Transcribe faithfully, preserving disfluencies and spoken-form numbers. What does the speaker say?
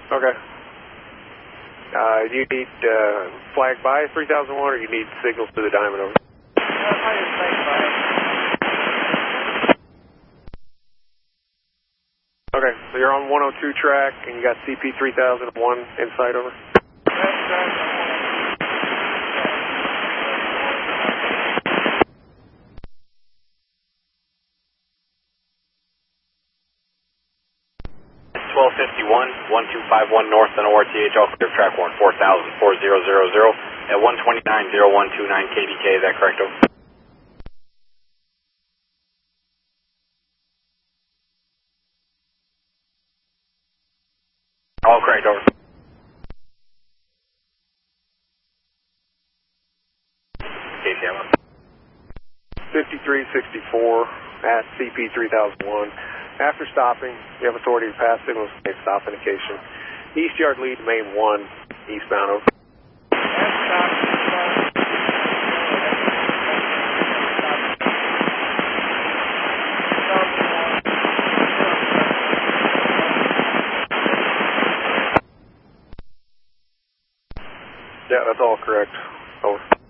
Okay. Uh, do you need uh, flag by three thousand one, or you need signals to the diamond over? Uh, probably flag by. Okay, so you're on one oh two track, and you got C P three thousand one in sight over? That's right. twelve fifty-one, one two five one north on O R T H, all clear track one four thousand, four zero zero zero at one twenty-nine, zero one two nine K D K, is that correct, over? All correct, over. K C M. fifty-three sixty-four at C P three thousand one. After stopping, you have authority to pass signals and stop indication. East yard lead main one, eastbound over. Yeah, that's all correct. Over.